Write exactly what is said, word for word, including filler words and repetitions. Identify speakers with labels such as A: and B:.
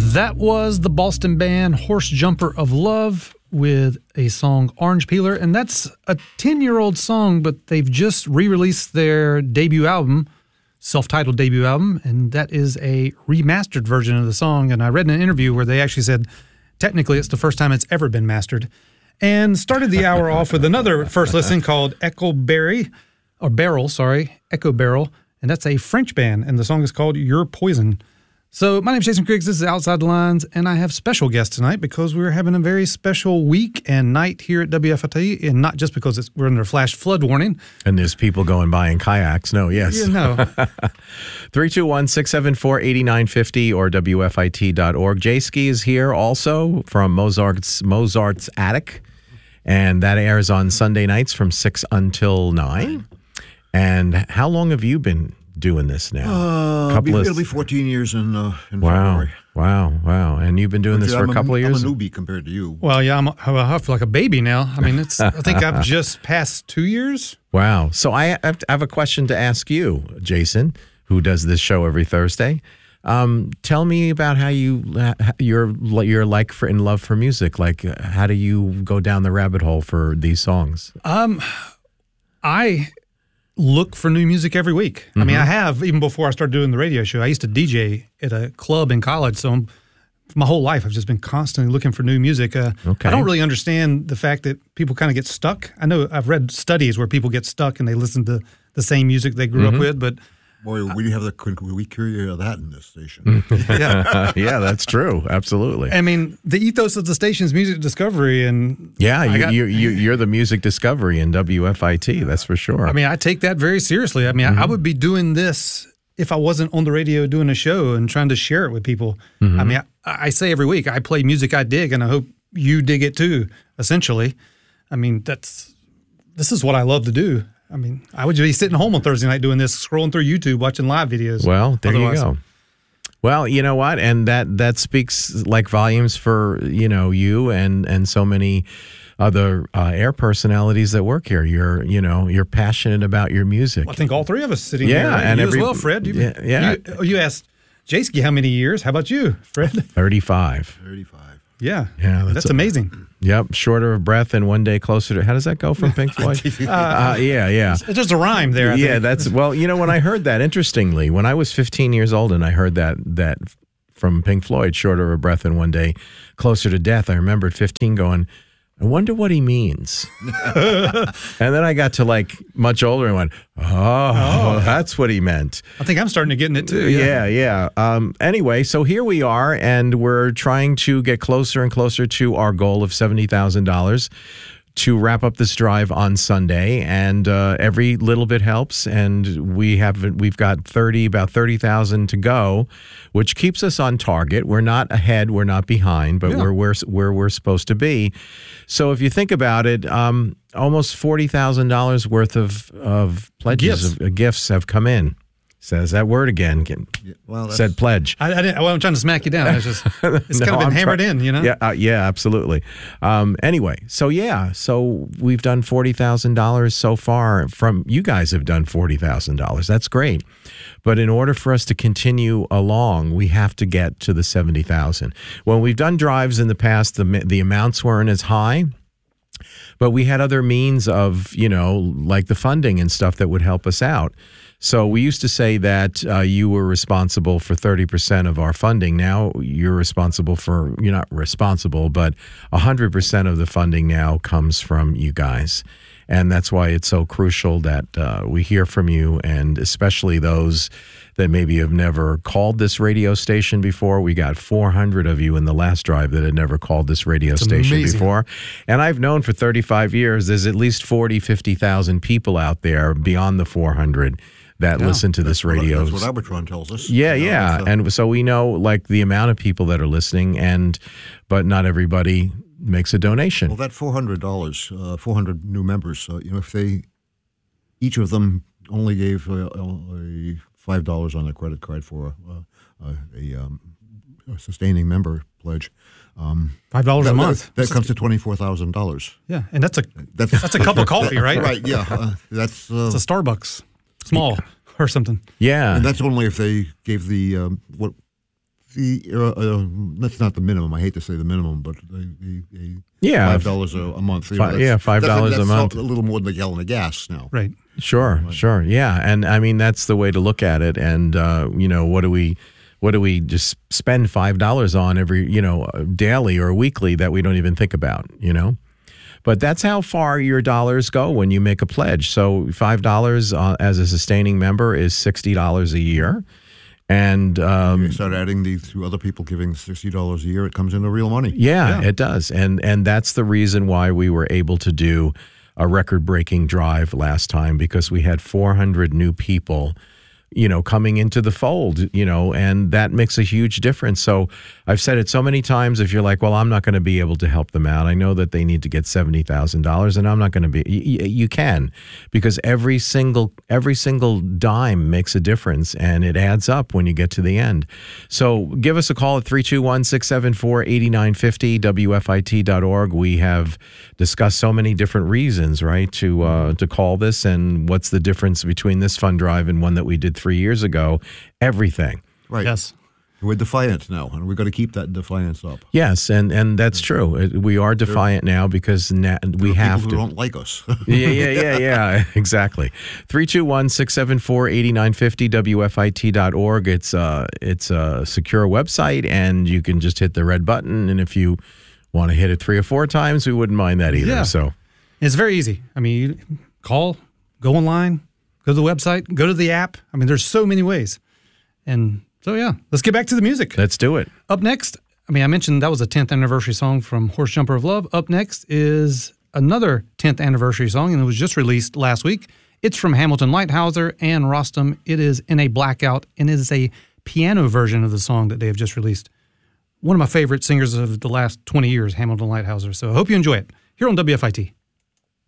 A: That was the Boston band Horse Jumper of Love with a song Orange Peeler, and that's a ten-year-old song, but they've just re-released their debut album, self-titled debut album, and that is a remastered version of the song. And I read in an interview where they actually said technically it's the first time it's ever been mastered. And started the hour off with another first listen called Echo Berry, or Barrel, sorry, Echo Barrel, and that's a French band, and the song is called Your Poison. So my name is Jason Griggs, this is Outside the Lines, and I have special guests tonight because we're having a very special week and night here at W F I T, and not just because it's, we're under a flash flood warning.
B: And there's people going by in kayaks. No, yes.
A: Yeah, no.
B: three two one, six seven four, eight nine five zero or W F I T dot org. J-Ski is here also from Mozart's Mozart's Attic, and that airs on Sunday nights from six until nine. And how long have you been doing this now?
C: Uh,
B: couple
C: it'll
B: of,
C: be fourteen years in, uh, in
B: wow,
C: February.
B: Wow, wow. And you've been doing this for
C: I'm
B: a couple
C: a,
B: of years?
C: I'm a newbie compared to you.
A: Well, yeah, I'm a, I feel like a baby now. I mean, it's. I think I've just passed two years.
B: Wow. So I have, to, I have a question to ask you, Jason, who does this show every Thursday. Um, tell me about how you your your like for in love for music. Like, how do you go down the rabbit hole for these songs?
A: Um, I look for new music every week. Mm-hmm. I mean, I have even before I started doing the radio show. I used to D J at a club in college, so I'm, for my whole life I've just been constantly looking for new music. Uh,
B: okay.
A: I don't really understand the fact that people kind of get stuck. I know I've read studies where people get stuck and they listen to the same music they grew mm-hmm. up with, but.
C: Boy, we have the we carry that in this station.
A: yeah,
B: yeah, that's true. Absolutely.
A: I mean, the ethos of the station's music discovery, and
B: yeah, you,
A: got,
B: you, you, you're the music discovery in W F I T. That's for sure.
A: I mean, I take that very seriously. I mean, mm-hmm. I, I would be doing this if I wasn't on the radio doing a show and trying to share it with people. Mm-hmm. I mean, I, I say every week I play music I dig, and I hope you dig it too. Essentially, I mean, that's this is what I love to do. I mean, I would be sitting home on Thursday night doing this, scrolling through YouTube, watching live videos.
B: Well, there
A: Otherwise,
B: you go. Well, you know what? And that that speaks like volumes for, you know, you and and so many other uh, air personalities that work here. You're, you know, you're passionate about your music.
A: Well, I think all three of us sitting
B: yeah,
A: here.
B: And
A: you
B: every,
A: as well, Fred. You,
B: yeah. yeah.
A: You, you asked J-Ski how many years. How about you, Fred?
B: thirty-five.
C: thirty-five.
A: Yeah.
B: Yeah.
A: That's, that's a, amazing.
B: Yep. Shorter of breath and one day closer to. How does that go from Pink Floyd? uh, uh, yeah. Yeah.
A: It's just a rhyme there. I
B: yeah.
A: think.
B: That's well. You know, when I heard that, interestingly, when I was fifteen years old and I heard that that from Pink Floyd, shorter of breath and one day closer to death, I remember at fifteen going, I wonder what he means. And then I got to like much older and went, oh, oh, that's what he meant.
A: I think I'm starting to get in it too.
B: Yeah, yeah. yeah. Um, anyway, so here we are, and we're trying to get closer and closer to our goal of seventy thousand dollars to wrap up this drive on Sunday, and uh, every little bit helps. And we have we've got thirty about thirty thousand to go, which keeps us on target. We're not ahead, we're not behind, but yeah. we're where where we're supposed to be. So if you think about it, um, almost forty thousand dollars worth of of pledges
A: gifts.
B: of uh, gifts have come in. Says that word again.
C: Yeah, well,
B: said pledge.
A: I, I didn't. I wasn't trying to smack you down. It's just it's no, kind of been I'm hammered try- in, you know.
B: Yeah, uh, yeah, absolutely. Um, anyway, so yeah, so we've done forty thousand dollars so far. From you guys have done forty thousand dollars. That's great, but in order for us to continue along, we have to get to the seventy thousand. When we've done drives in the past, the the amounts weren't as high. But we had other means of, you know, like the funding and stuff that would help us out. So we used to say that uh, you were responsible for thirty percent of our funding. Now you're responsible for, you're not responsible, but one hundred percent of the funding now comes from you guys. And that's why it's so crucial that uh, we hear from you, and especially those that maybe have never called this radio station before. We got four hundred of you in the last drive that had never called this radio
A: That's
B: station
A: amazing.
B: before. And I've known for thirty-five years, there's at least forty, fifty thousand people out there beyond the four hundred that
A: yeah,
B: listen to this radio.
C: That's what Arbitron tells us.
B: Yeah,
C: you know,
B: yeah.
C: so.
B: And so we know like the amount of people that are listening, and but not everybody makes a donation.
C: Well, that four hundred dollars, uh, four hundred new members, uh, you know, if they, each of them only gave uh, a five dollars on their credit card for uh, a, a, um, a sustaining member pledge. Um,
A: five dollars
C: that,
A: a month.
C: That, that comes to twenty-four thousand dollars.
A: Yeah, and that's a
C: that's,
A: that's a cup of coffee, right?
C: That, right, yeah. Uh, that's uh,
A: it's a Starbucks, small or something.
B: Yeah.
C: And that's only if they gave the, um, what, the uh, uh, that's not the minimum. I hate to say the minimum, but the, the, the
B: Yeah,
C: five dollars a, a month. You
B: Fi-
C: know,
B: yeah,
C: that's-
B: five
C: that's-
B: dollars a
C: that's
B: month.
C: A little more than a gallon of gas now.
A: Right.
B: Sure, sure. Yeah. And I mean, that's the way to look at it. And, uh, you know, what do we, what do we just spend five dollars on every, you know, daily or weekly that we don't even think about, you know? But that's how far your dollars go when you make a pledge. So five dollars uh, as a sustaining member is sixty dollars a year. And um,
C: You start adding these two other people giving sixty dollars a year, it comes into real money.
B: yeah, it does. And and that's the reason why we were able to do a record-breaking drive last time, because we had four hundred new people, you know, coming into the fold, you know, and that makes a huge difference. So I've said it so many times, if you're like, well, I'm not going to be able to help them out. I know that they need to get seventy thousand dollars and I'm not going to be, you, you can, because every single, every single dime makes a difference and it adds up when you get to the end. So give us a call at three two one, six seven four, eight nine five zero, W F I T dot org. We have discussed so many different reasons, right, to, uh, to call this, and what's the difference between this fund drive and one that we did three years ago. Everything.
C: Right.
A: Yes.
C: We're defiant now, and we've got to keep that defiance up.
B: Yes, and, and that's true. It- We are defiant now because na- we
C: There are
B: have
C: people
B: to.
C: who don't like us.
B: yeah, yeah, yeah, yeah, exactly. three two one, six seven four, eight nine five zero, W F I T dot org. It's, uh, it's a secure website, and you can just hit the red button. And if you want to hit it three or four times, we wouldn't mind that either.
A: Yeah.
B: So,
A: It's very easy. I mean, you call, go online, go to the website, go to the app. I mean, there's so many ways. And so, yeah, let's get back to the music.
B: let's do it.
A: Up next, I mean, I mentioned that was a tenth anniversary song from Horse Jumper of Love. Up next is another tenth anniversary song, and it was just released last week. It's from Hamilton Lighthouser and Rostam. It is In a Blackout, and it is a piano version of the song that they have just released. One of my favorite singers of the last twenty years, Hamilton Lighthouser. So I hope you enjoy it. Here on W F I T.